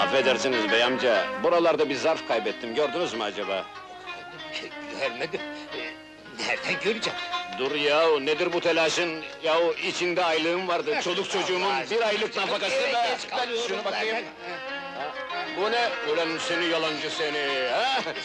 Affedersiniz bey amca, buralarda bir zarf kaybettim, gördünüz mü acaba? Görmedim. Nereden göreceğim? Dur yahu, nedir bu telaşın? Yahu içinde aylığım vardı, çoluk çocuğumun bir aylık nafakası da... Geç kalıyorum Şunu bakayım. zaten. Bu ne? Ulan seni yalancı seni! Ha?